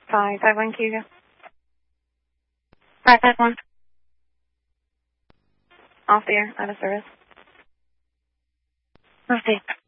551 Cougar. 551. Off the air, out of service. Off the air.